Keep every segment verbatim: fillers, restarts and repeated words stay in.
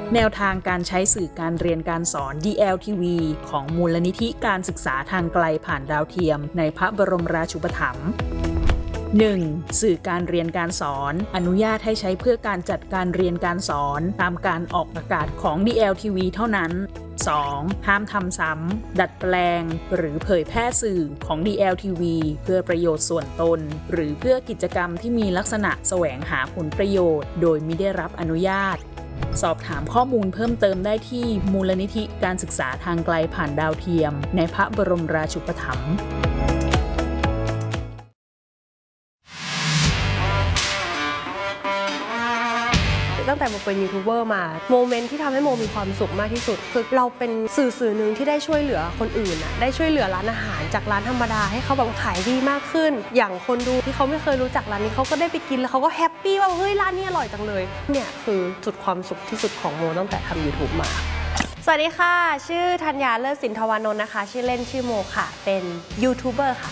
แนวทางการใช้สื่อการเรียนการสอน ดี แอล ที วี ของมูลนิธิการศึกษาทางไกลผ่านดาวเทียมในพระบรมราชูปถัมภ์ หนึ่ง. สื่อการเรียนการสอนอนุญาตให้ใช้เพื่อการจัดการเรียนการสอนตามการออกอากาศของ ดี แอล ที วี เท่านั้น สอง. ห้ามทำซ้ำดัดแปลงหรือเผยแพร่สื่อของ ดี แอล ที วี เพื่อประโยชน์ส่วนตนหรือเพื่อกิจกรรมที่มีลักษณะแสวงหาผลประโยชน์โดยมิได้รับอนุญาตสอบถามข้อมูลเพิ่มเติมได้ที่มูลนิธิการศึกษาทางไกลผ่านดาวเทียมในพระบรมราชูปถัมภ์ตั้งแต่โมเป็นยูทูบเบอร์มาโมเมนต์ที่ทำให้โมมีความสุขมากที่สุดคือเราเป็นสื่อสื่อหนึ่งที่ได้ช่วยเหลือคนอื่นอะได้ช่วยเหลือร้านอาหารจากร้านธรรมดาให้เขาแบบขายดีมากขึ้นอย่างคนดูที่เขาไม่เคยรู้จักร้านนี้เขาก็ได้ไปกินแล้วเขาก็แฮปปี้ว่าเฮ้ยร้านนี้อร่อยจังเลยเนี่ยคือจุดความสุขที่สุดของโมตั้งแต่ทำ YouTube มาสวัสดีค่ะชื่อธัญญาเลิศสินทวานนท์นะคะชื่อเล่นชื่อโมค่ะเป็นยูทูบเบอร์ค่ะ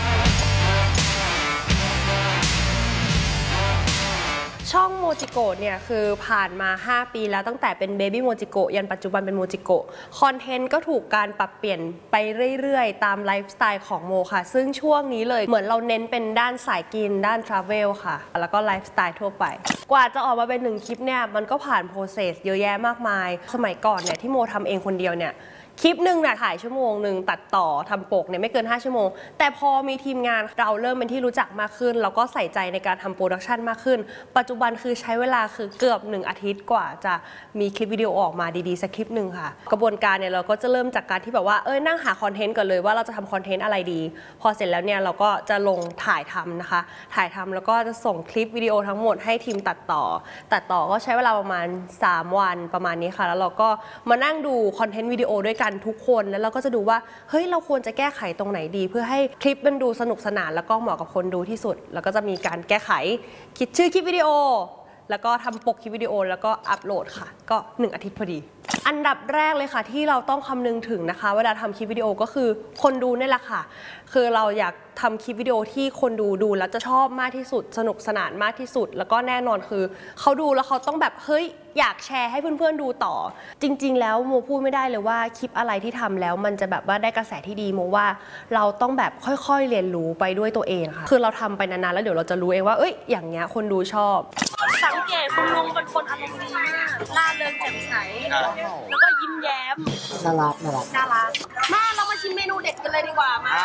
ช่องโมจิโกะเนี่ยคือผ่านมาห้าปีแล้วตั้งแต่เป็นเบบี้โมจิโกะยันปัจจุบันเป็นโมจิโกะคอนเทนต์ก็ถูกการปรับเปลี่ยนไปเรื่อยๆตามไลฟ์สไตล์ของโมค่ะซึ่งช่วงนี้เลยเหมือนเราเน้นเป็นด้านสายกินด้านทราเวลค่ะแล้วก็ไลฟ์สไตล์ทั่วไปกว่าจะออกมาเป็นหนึ่งคลิปเนี่ยมันก็ผ่านโปรเซสเยอะแยะมากมายสมัยก่อนเนี่ยที่โมทำเองคนเดียวเนี่ยคลิปหนึ่งเนี่ยถ่ายชั่วโมงหนึ่งตัดต่อทำปกเนี่ยไม่เกินห้าชั่วโมงแต่พอมีทีมงานเราเริ่มเป็นที่รู้จักมากขึ้นแล้วก็ใส่ใจในการทำโปรดักชันมากขึ้นปัจจุบันคือใช้เวลาคือเกือบหนึ่งอาทิตย์กว่าจะมีคลิปวิดีโอออกมาดีๆสักคลิปหนึ่งค่ะกระบวนการเนี่ยเราก็จะเริ่มจากการที่แบบว่าเอ้ยนั่งหาคอนเทนต์ก่อนเลยว่าเราจะทำคอนเทนต์อะไรดีพอเสร็จแล้วเนี่ยเราก็จะลงถ่ายทำนะคะถ่ายทำแล้วก็จะส่งคลิปวิดีโอทั้งหมดให้ทีมตัดต่อตัดต่อก็ใช้เวลาประมาณสามวันประมาณนี้ค่ะแล้วเราก็มานั่งดูคอนเทนต์วิดีโอด้วยกันทุกคนแล้วเราก็จะดูว่าเฮ้ยเราควรจะแก้ไขตรงไหนดีเพื่อให้คลิปมันดูสนุกสนานแล้วก็เหมาะกับคนดูที่สุดแล้วก็จะมีการแก้ไขคิดชื่อคลิปวิดีโอแล้วก็ทำปกคลิปวิดีโอแล้วก็อัปโหลดค่ะก็หนึ่งอาทิตย์พอดีอันดับแรกเลยค่ะที่เราต้องคำนึงถึงนะคะเวลาทำคลิปวิดีโอก็คือคนดูนี่แหละค่ะคือเราอยากทำคลิปวิดีโอที่คนดูดูแล้วจะชอบมากที่สุดสนุกสนานมากที่สุดแล้วก็แน่นอนคือเขาดูแล้วเขาต้องแบบเฮ้ยอยากแชร์ให้เพื่อนๆดูต่อจริงๆแล้วโมพูดไม่ได้เลยว่าคลิปอะไรที่ทำแล้วมันจะแบบว่าได้กระแสที่ดีโมว่าเราต้องแบบค่อยๆเรียนรู้ไปด้วยตัวเองค่ะคือเราทำไปนานๆแล้วเดี๋ยวเราจะรู้เองว่าเอ้ยอย่างเงี้ยคนดูชอบสังเกตคุณลุงเป็นคนอารมณ์ดีมากร่าเริงแจ่มใสแล้วก็ยิ้มแย้มน่ารักน่ารักน่ารักมาเรามาชิมเมนูเด็ดกันเลยดีกว่ามา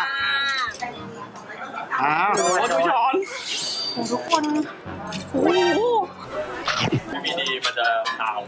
อ้าวโอ้ดูช้อนทุกคนโอ้โหมีดีมันจะขาว